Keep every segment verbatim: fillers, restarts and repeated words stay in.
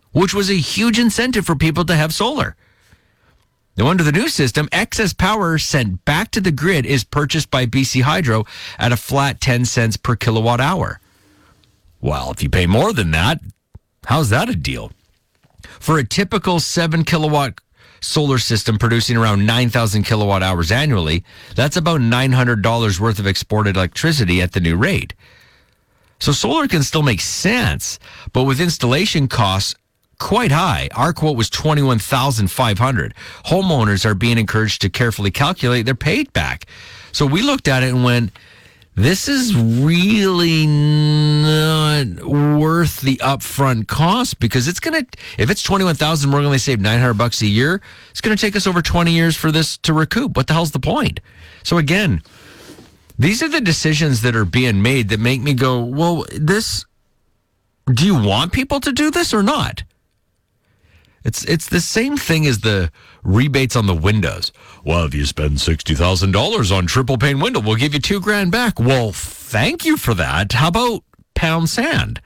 which was a huge incentive for people to have solar. Now, under the new system, excess power sent back to the grid is purchased by B C Hydro at a flat ten cents per kilowatt hour. Well, if you pay more than that, how's that a deal? For a typical seven kilowatt solar system producing around nine thousand kilowatt hours annually, that's about nine hundred dollars worth of exported electricity at the new rate. So solar can still make sense, but with installation costs quite high. Our quote was twenty-one thousand five hundred dollars. Homeowners are being encouraged to carefully calculate their payback. So we looked at it and went, this is really not worth the upfront cost, because it's going to, if it's twenty-one thousand dollars, we're going to save nine hundred bucks a year. It's going to take us over twenty years for this to recoup. What the hell's the point? So again, these are the decisions that are being made that make me go, well, this, do you want people to do this or not? It's it's the same thing as the rebates on the windows. Well, if you spend sixty thousand dollars on triple pane window, we'll give you two grand back. Well, thank you for that. How about pound sand?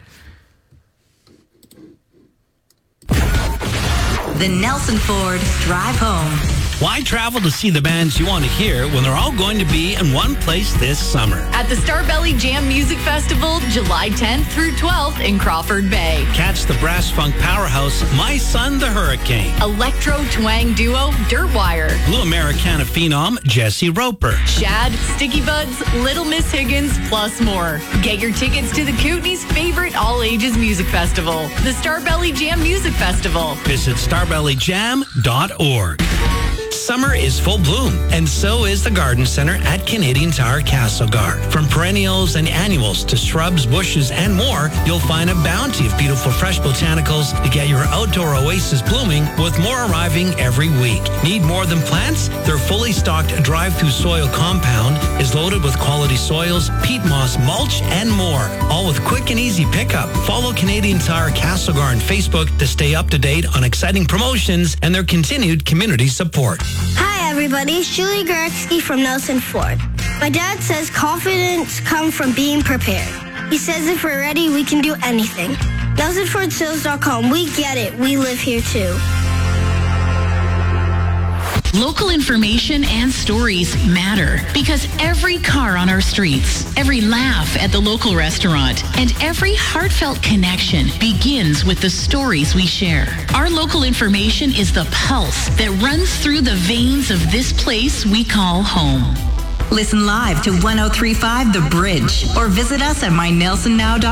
The Nelson Ford Drive Home. Why travel to see the bands you want to hear when they're all going to be in one place this summer? At the Starbelly Jam Music Festival, July tenth through twelfth in Crawford Bay. Catch the brass funk powerhouse, My Son the Hurricane. Electro twang duo, Dirtwire. Blue Americana phenom, Jesse Roper. Shad, Sticky Buds, Little Miss Higgins, plus more. Get your tickets to the Kootenai's favorite all-ages music festival, the Starbelly Jam Music Festival. Visit starbelly jam dot org. Summer is full bloom, and so is the Garden Center at Canadian Tire Castlegar. From perennials and annuals to shrubs, bushes, and more, you'll find a bounty of beautiful fresh botanicals to get your outdoor oasis blooming, with more arriving every week. Need more than plants? Their fully stocked drive-through soil compound is loaded with quality soils, peat moss, mulch, and more, all with quick and easy pickup. Follow Canadian Tire Castlegar on Facebook to stay up to date on exciting promotions and their continued community support. Hi, everybody. It's Julie Goretzky from Nelson Ford. My dad says confidence comes from being prepared. He says if we're ready, we can do anything. Nelson Ford Sales dot com. We get it. We live here, too. Local information and stories matter, because every car on our streets, every laugh at the local restaurant, and every heartfelt connection begins with the stories we share. Our local information is the pulse that runs through the veins of this place we call home. Listen live to one oh three point five The Bridge, or visit us at my nelson now dot com.